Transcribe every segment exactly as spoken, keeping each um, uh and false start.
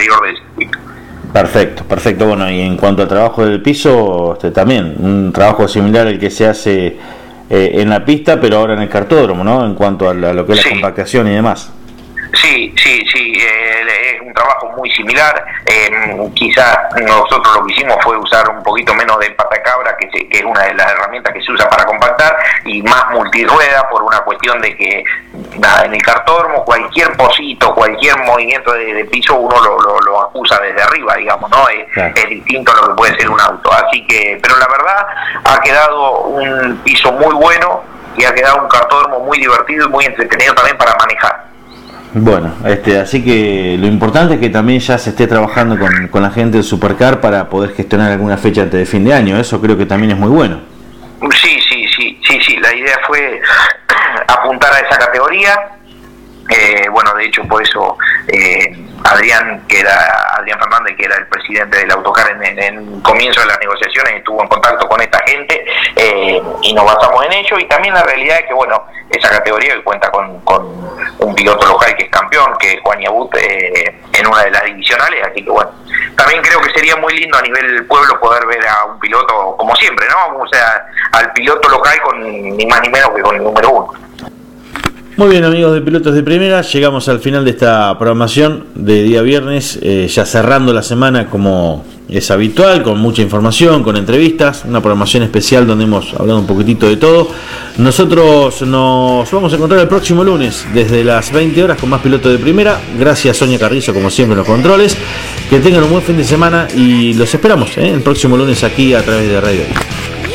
interior del circuito. Perfecto, perfecto. Bueno, y en cuanto al trabajo del piso, este, también un trabajo similar al que se hace eh, en la pista, pero ahora en el cartódromo, ¿no? En cuanto a, la, a lo que es sí. la compactación y demás. Sí, sí, sí, eh, es un trabajo muy similar. Eh, quizás nosotros lo que hicimos fue usar un poquito menos de patacabra, que, se, que es una de las herramientas que se usa para compactar, y más multirrueda por una cuestión de que nada, en el cartódromo cualquier pocito, cualquier movimiento de, de piso uno lo, lo, lo acusa desde arriba, digamos, ¿no? Es, claro. es distinto a lo que puede ser un auto. Así que, pero la verdad ha quedado un piso muy bueno y ha quedado un cartódromo muy divertido y muy entretenido también para manejar. Bueno, este, así que lo importante es que también ya se esté trabajando con, con la gente del Supercar para poder gestionar alguna fecha antes de fin de año. Eso creo que también es muy bueno. Sí, sí, sí, sí, sí. La idea fue apuntar a esa categoría. Eh, bueno, de hecho, por eso eh, Adrián, que era Adrián Fernández, que era el presidente del Autocar en, en, en el comienzo de las negociaciones, estuvo en contacto con esta gente eh, y nos basamos en ello. Y también la realidad es que, bueno, esa categoría que cuenta con, con un piloto local que es campeón, que es Juan Yabut, eh, en una de las divisionales, así que bueno, también creo que sería muy lindo a nivel del pueblo poder ver a un piloto, como siempre, ¿no? O sea, al piloto local con ni más ni menos que con el número uno. Muy bien, amigos de Pilotos de Primera, llegamos al final de esta programación de día viernes, eh, ya cerrando la semana como es habitual, con mucha información, con entrevistas, una programación especial donde hemos hablado un poquitito de todo. Nosotros nos vamos a encontrar el próximo lunes desde las veinte horas con más Pilotos de Primera. Gracias, Sonia Carrizo, como siempre en los controles. Que tengan un buen fin de semana y los esperamos ¿eh? el próximo lunes aquí a través de Radio diez.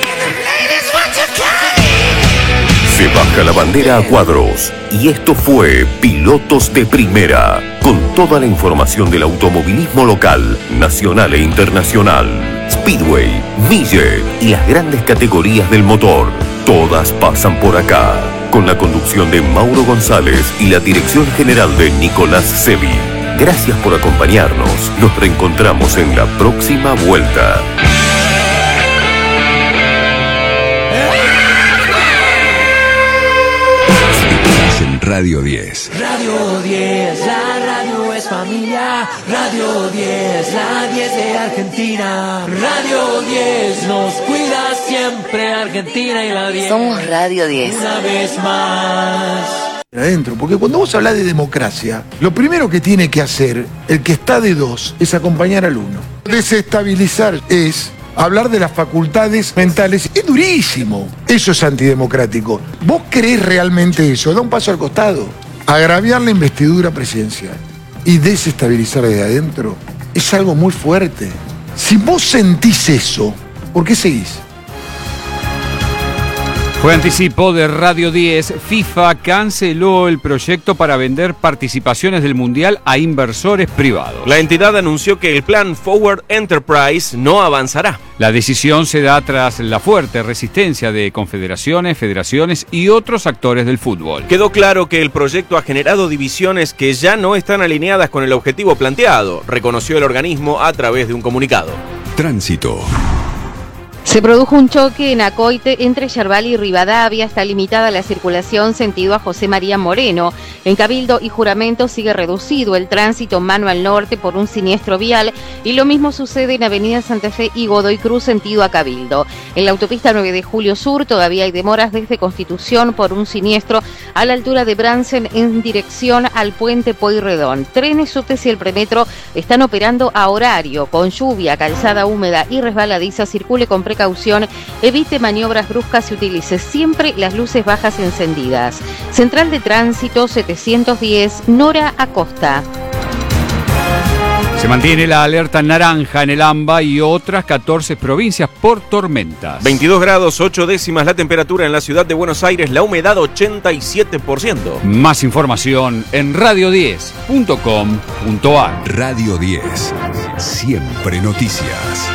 Se baja la bandera a cuadros y esto fue Pilotos de Primera, con toda la información del automovilismo local, nacional e internacional. Speedway, Mille y las grandes categorías del motor, todas pasan por acá, con la conducción de Mauro González y la dirección general de Nicolás Sevi. Gracias por acompañarnos, nos reencontramos en la próxima vuelta. En Radio diez. Radio diez, la radio es familia. Radio diez, la diez de Argentina. Radio diez nos cuida siempre Argentina y la diez. Somos Radio diez. Una vez más. Adentro, porque cuando vos hablás de democracia, lo primero que tiene que hacer el que está de dos es acompañar al uno. Desestabilizar es hablar de las facultades mentales. Es durísimo. Eso es antidemocrático. ¿Vos creés realmente eso? Da un paso al costado. Agraviar la investidura presidencial y desestabilizar desde adentro es algo muy fuerte. Si vos sentís eso, ¿por qué seguís? Fue anticipo de Radio diez. FIFA canceló el proyecto para vender participaciones del Mundial a inversores privados. La entidad anunció que el plan Forward Enterprise no avanzará. La decisión se da tras la fuerte resistencia de confederaciones, federaciones y otros actores del fútbol. Quedó claro que el proyecto ha generado divisiones que ya no están alineadas con el objetivo planteado, reconoció el organismo a través de un comunicado. Tránsito. Se produjo un choque en Acoite entre Yerbal y Rivadavia. Está limitada la circulación sentido a José María Moreno. En Cabildo y Juramento sigue reducido el tránsito mano al norte por un siniestro vial y lo mismo sucede en Avenida Santa Fe y Godoy Cruz sentido a Cabildo. En la autopista nueve de Julio Sur todavía hay demoras desde Constitución por un siniestro a la altura de Bransen en dirección al puente Pueyrredón. Trenes, subtes y el premetro están operando a horario. Con lluvia, calzada húmeda y resbaladiza, circule con precaución. Evite maniobras bruscas y utilice siempre las luces bajas encendidas. Central de Tránsito setecientos diez, Nora Acosta. Se mantiene la alerta naranja en el AMBA y otras catorce provincias por tormentas. veintidós grados ocho décimas la temperatura en la ciudad de Buenos Aires, la humedad ochenta y siete por ciento. Más información en radio diez punto com punto a r. Radio diez, siempre noticias.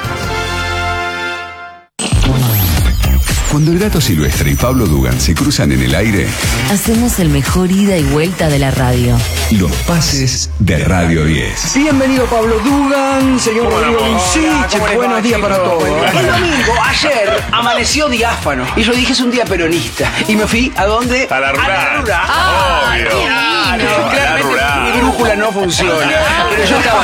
Cuando el Gato Silvestre y Pablo Dugan se cruzan en el aire, hacemos el mejor ida y vuelta de la radio. Los pases de Radio diez. Bienvenido Pablo Dugan, señor Rodrigo Siche, buenos días para todos. El domingo, ayer, amaneció diáfano. Y yo dije es un día peronista. Y me fui, ¿a dónde? A la rural. A la rural. Ah, obvio. Claramente mi brújula no funciona. Pero yo estaba